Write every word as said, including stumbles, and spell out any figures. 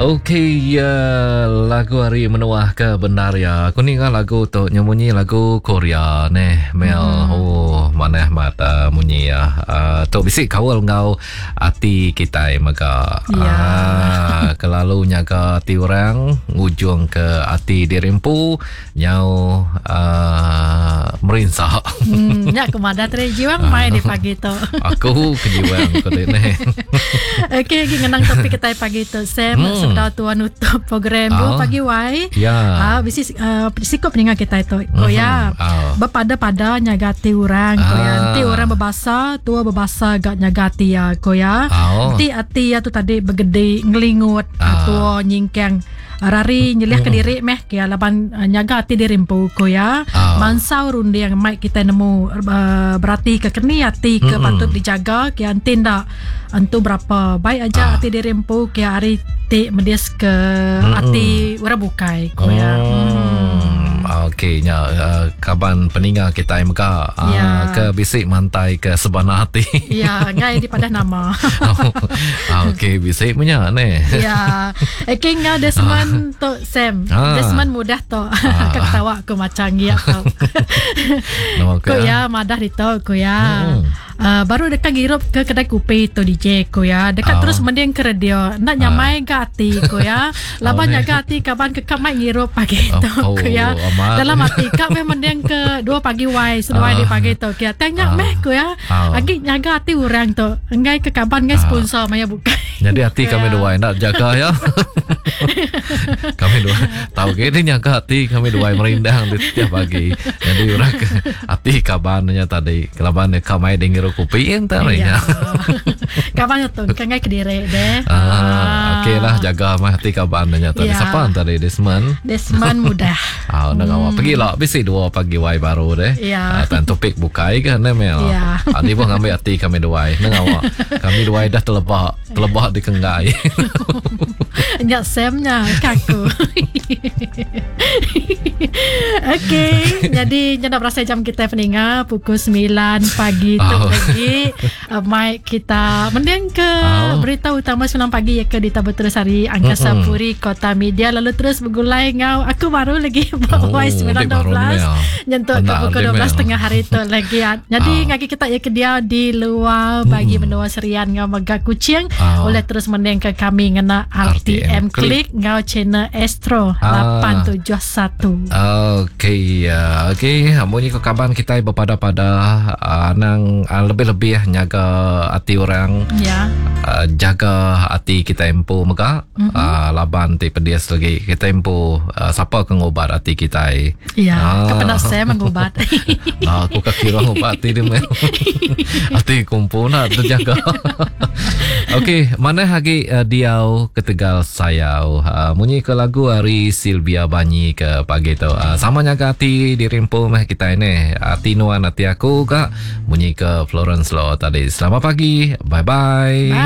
Okey, ya, lagu hari menuah ke benar ya. Aku ni kan lagu tu nyanyi lagu Korea ni Mel. Hmm. Oh, mana mat uh, munyi ya. Uh, tu bisik kawal ngau ati kita maka. Ya. Ah, kelalu nyaga ati orang ngujung ke ati dirimpu nyau uh, merinsah. Hmm, nyak kemada terjiwang main di pagi tu. Aku kejiwang kau ni. Okey, lagi ngenang topik kita pagi tu. Sam hmm. sudah tuan nutup program dua oh. pagi wai. Ya. Ah, bisi uh, sikap peningat kita itu. Ko ya. Oh. Berpada-pada nyagati orang. Ko ya. Nanti orang berbahasa, tua berbahasa gak nyagati ya. Ko ya. Oh. Nanti hati ya tu tadi bergede ngelingut. Oh. Tua nyingkeng. Rari nyeliah ke diri meh kia laban uh, nyaga hati dirimpu ko ya. Oh. Mansau rundi yang mai kita nemu uh, berarti ke keni hati ke mm-mm. patut dijaga kia antin dak antu berapa baik aja oh. hati dirimpu kia hari ti medias ke mm-mm. hati ura bukai ko ya. Hmm. Okey nya uh, kaban peninga kita meka uh, ya. Ke bisik mantai ke sebana hati. Ya, ngai di pada nama. Oh, okey bisik punya ni. Ya. Okey ngau Desmond to Sam. Ah. Desmond mudah to. Ah. Kak tawa aku macam ngia to. Ko ya madah dito ko ya. Hmm. Uh, baru dekat girup ke kedai kopi tu D J ko ya. Dekat oh. terus mending ke radio. Nak nyamai oh. gati ko ya. Laban oh, gati kaban ke kamai girup pagi tu oh, ko ya. Oh, dalam hati kak memang mending ke dua pagi wai sedua oh. di pagi tu ko ya. Tanya oh. meh ko ya. Oh. Agi nyaga hati orang tu. Engai ke kaban ngai sponsor oh. maya buka. Jadi hati kami dua nak jaga ya. Kami dua tahu ke ni nyaga hati kami dua merindang di setiap pagi. Jadi orang ke hati kabannya tadi kelaban kamai dengar kopi entar ya. Kaban tu kan ngai kediri deh. Ah, okey lah jaga mah hati kabannya tadi. Ya. Siapa tadi Desmond? Desmond mudah. Ah, nak hmm. awak pergi lah bisi dua pagi wai baru deh. Ya. Ah, tan topik bukai kan Mel. Ya. Ah, ni pun ngambil hati kami dua. Nak awak. Kami dua dah terlebak, terlebak di kengai. Nyak Samnya kaku. Okey, jadi jangan berasa jam kita peninga pukul sembilan pagi tu oh. lagi. Uh, Mike kita mending ke oh. berita utama sembilan pagi ya ke di Tabetul Sari Angkasa mm-hmm. Puri Kota Media lalu terus bergulai ngau. Aku baru lagi bawa oh, sembilan dua belas nyentuh ke pukul dua belas tengah hari tu lagi. Jadi oh. ngaki kita ya ke dia di luar bagi mm-hmm. menua serian ngau Mega Kucing oh. oleh terus mending ke kami ngena R T M Klik ngau channel Astro lapan tujuh satu. Okey ya. Okey, amunyi ke kaban kita berpada-pada uh, nang uh, lebih-lebih nyaga hati orang. Ya. Uh, jaga hati kita empu maka mm-hmm. uh, laban ti pedias lagi kita empu uh, siapa ke ngobat hati kita. Ya, ah. kepada saya mengobat. Nah, aku tak kira ngobat hati dia. Hati kumpulna terjaga. Okey, mana lagi uh, diau ketegal saya uh, munyi ke lagu hari Sylvia Banyi ke pagi tu. Uh, sama nyaga hati dirimpu meh kita ini. Hati nuan hati aku kak munyi ke Florence Law tadi. Selamat pagi. Bye bye. Bye.